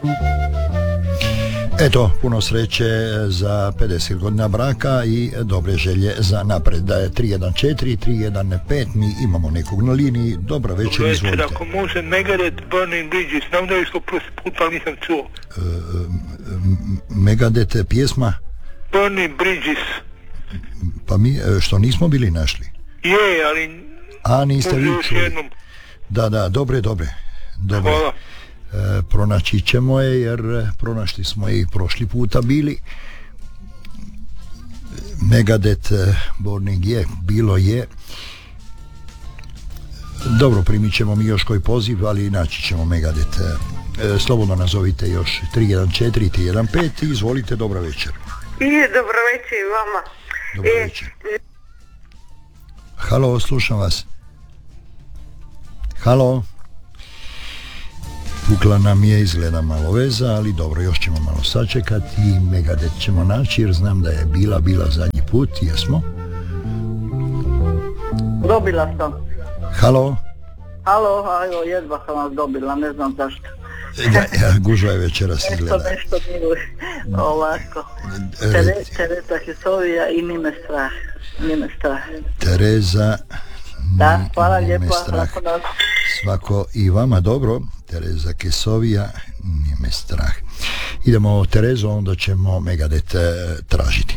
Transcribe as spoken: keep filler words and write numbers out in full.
Eto, puno sreće za pedeset godina braka i dobre želje za napred. Da je tri jedan četiri tri jedan pet, mi imamo nekog na liniji. Dobra večer, Dobro izvolite. večer, ako može Megadeth, Burning Bridges, znam da je što prošli put, ali nisam čuo. E, Megadeth pjesma? Burning Bridges. Pa mi, što nismo bili našli? Je, ali... A, niste vi čuli? Jednom. Da, da, dobre, dobre. Dobre. Hvala. E, pronaći ćemo je, jer pronašli smo je i prošli puta bili. Megadeth, Burning je, bilo je. Dobro, primit ćemo mi još koji poziv, ali naći ćemo Megadeth. E, slobodno nazovite još tri jedan četiri tri jedan pet i izvolite, dobra večer. I dobro večer i vama. Dobro e, večer. Halo, slušam vas. Halo. Pukla nam je, izgleda malo veza, ali dobro, još ćemo malo sačekati i Megadeth ćemo naći, jer znam da je bila, bila zadnji put, jesmo? Dobila sam. Halo? Halo, evo, jedva sam vas dobila, ne znam zašto. Ja, ja, gužva je večeras izgleda. Nešto, nešto miluje, ovako. Tere, Tereza Hesovija i Nime strah. Nime strah. Tereza, da, hvala Nime lijepo. strah. Svako i vama dobro. Tereza Kesovija, Nime strah. Idemo Terezo, onda ćemo Megadeth tražiti.